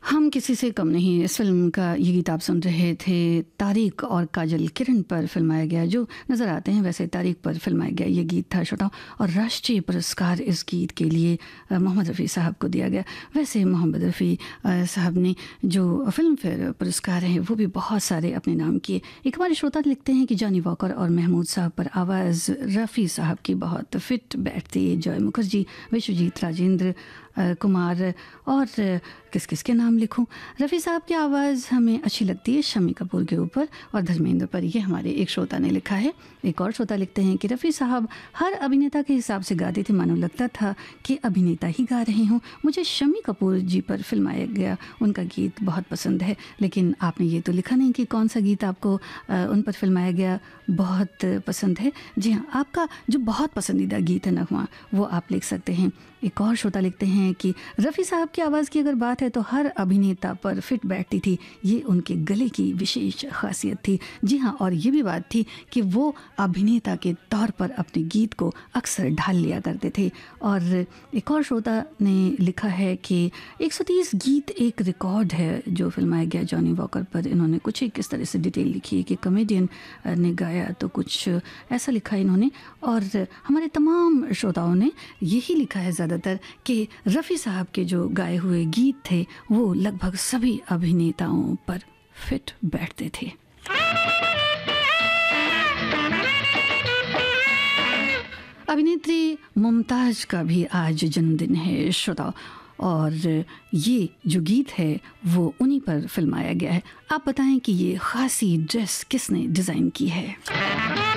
हम किसी से कम नहीं, इस फिल्म का ये गीत आप सुन रहे थे। तारिक और काजल किरण पर फिल्माया गया, जो नज़र आते हैं वैसे तारिक पर फिल्माया गया ये गीत था श्रोताओं। और राष्ट्रीय पुरस्कार इस गीत के लिए मोहम्मद रफ़ी साहब को दिया गया। वैसे मोहम्मद रफ़ी साहब ने जो फिल्म फेयर पुरस्कार हैं वो भी बहुत सारे अपने नाम किए। एक हमारे श्रोता लिखते हैं कि जॉनी वॉकर और महमूद साहब पर आवाज़ रफ़ी साहब की बहुत फिट बैठती है। जॉय मुखर्जी, विश्वजीत राजेंद्र कुमार और किस किस के नाम लिखूं। रफ़ी साहब की आवाज़ हमें अच्छी लगती है शम्मी कपूर के ऊपर और धर्मेंद्र पर। ये हमारे एक श्रोता ने लिखा है। एक और श्रोता लिखते हैं कि रफ़ी साहब हर अभिनेता के हिसाब से गाते थे, मानो लगता था कि अभिनेता ही गा रहे हों। मुझे शम्मी कपूर जी पर फिल्माया गया उनका गीत बहुत पसंद है, लेकिन आपने ये तो लिखा नहीं कि कौन सा गीत आपको उन पर फिल्माया गया बहुत पसंद है। जी हाँ, आपका जो बहुत पसंदीदा गीत है नगमा, वो आप लिख सकते हैं। एक और श्रोता लिखते हैं कि रफ़ी साहब की आवाज़ की अगर बात है तो हर अभिनेता पर फिट बैठती थी, ये उनके गले की विशेष खासियत थी। जी हाँ, और ये भी बात थी कि वो अभिनेता के तौर पर अपने गीत को अक्सर ढाल लिया करते थे। और एक और श्रोता ने लिखा है कि 130 गीत एक रिकॉर्ड है जो फिल्माया गया जॉनी वॉकर पर। इन्होंने कुछ एक इस तरह से डिटेल लिखी है कि कॉमेडियन ने गाया, तो कुछ ऐसा लिखा है इन्होंने। और हमारे तमाम श्रोताओं ने यही लिखा है ज़्यादातर कि रफ़ी साहब के जो गाए हुए गीत थे वो लगभग सभी अभिनेताओं पर फिट बैठते थे। अभिनेत्री मुमताज़ का भी आज जन्मदिन है श्रोताओं, और ये जो गीत है वो उन्हीं पर फिल्माया गया है। आप बताएं कि ये खासी ड्रेस किसने डिज़ाइन की है।